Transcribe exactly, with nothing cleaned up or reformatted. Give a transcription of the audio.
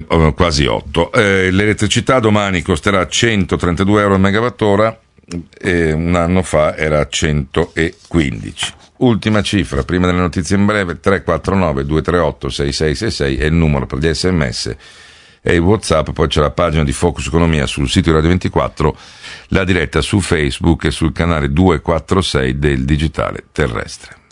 quasi otto. Eh, l'elettricità domani costerà centotrentadue euro al megawattora, e un anno fa era centoquindici. Ultima cifra, prima delle notizie in breve: tre quattro nove due tre otto sei sei sei sei è il numero per gli sms e il WhatsApp. Poi c'è la pagina di Focus Economia sul sito di Radio ventiquattro, la diretta su Facebook e sul canale duecentoquarantasei del Digitale Terrestre.